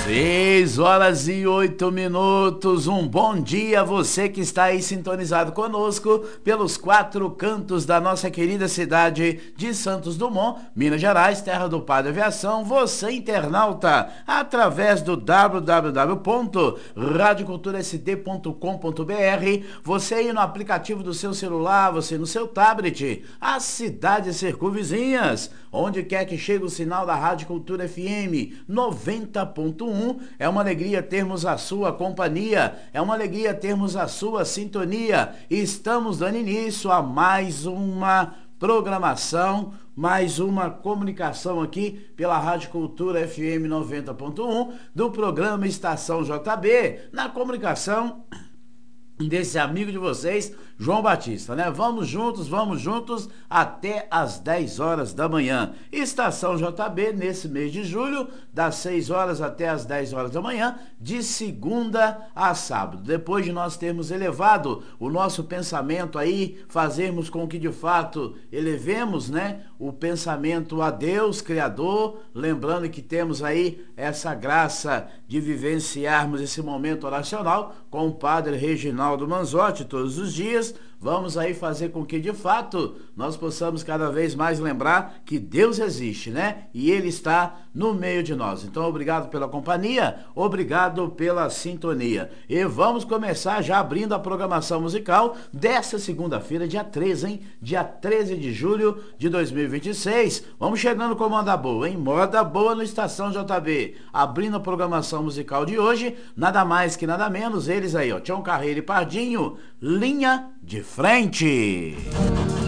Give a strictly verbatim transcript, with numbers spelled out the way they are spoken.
Seis horas e oito minutos, um bom dia a você que está aí sintonizado conosco pelos quatro cantos da nossa querida cidade de Santos Dumont, Minas Gerais, terra do Padre Aviação. Você internauta, através do w w w ponto rádio cultura s d ponto com ponto b r, você aí no aplicativo do seu celular, você no seu tablet, as cidades circunvizinhas, onde quer que chegue o sinal da Rádio Cultura F M noventa ponto um. É uma alegria termos a sua companhia, é uma alegria termos a sua sintonia. Estamos dando início a mais uma programação, mais uma comunicação aqui pela Rádio Cultura F M noventa ponto um do programa Estação J B, na comunicação desse amigo de vocês, João Batista, né? Vamos juntos, vamos juntos até às dez horas da manhã. Estação J B nesse mês de julho, das seis horas até às dez horas da manhã, de segunda a sábado. Depois de nós termos elevado o nosso pensamento aí, fazermos com que de fato elevemos, né, o pensamento a Deus, Criador, lembrando que temos aí essa graça de vivenciarmos esse momento oracional com o Padre Reginaldo Manzotti todos os dias. Vamos aí fazer com que de fato nós possamos cada vez mais lembrar que Deus existe, né? E Ele está no meio de nós. Então, obrigado pela companhia, obrigado pela sintonia. E vamos começar já abrindo a programação musical dessa segunda-feira, dia treze, hein? Dia treze de julho de dois mil e vinte e seis. Vamos chegando com moda boa, hein? Moda boa no Estação J B. Abrindo a programação musical de hoje, nada mais que nada menos, eles aí, ó, Tião Carreiro e Pardinho, Linha de Frente.